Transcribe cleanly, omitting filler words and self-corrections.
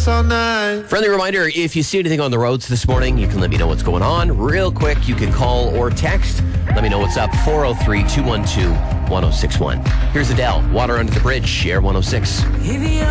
this all night. Friendly reminder, if you see anything on the roads this morning, you can let me know what's going on. Real quick, you can call or text. Let me know what's up. 403-212-1061. Here's Adele, Water Under the Bridge, Air 106.